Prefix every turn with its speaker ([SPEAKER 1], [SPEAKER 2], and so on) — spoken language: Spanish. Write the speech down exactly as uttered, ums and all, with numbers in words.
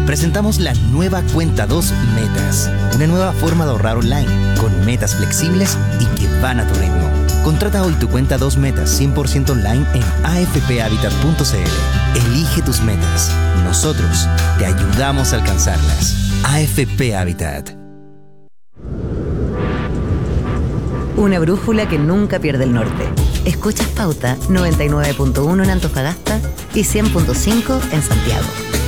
[SPEAKER 1] presentamos la nueva Cuenta dos Metas, una nueva forma de ahorrar online, con metas flexibles y que van a tu ritmo. Contrata hoy tu Cuenta dos Metas cien por ciento online en a f p habitat punto c l. Elige tus metas. Nosotros te ayudamos a alcanzarlas. A F P Habitat.
[SPEAKER 2] Una brújula que nunca pierde el norte. Escuchas Pauta noventa y nueve punto uno en Antofagasta y cien punto cinco en Santiago.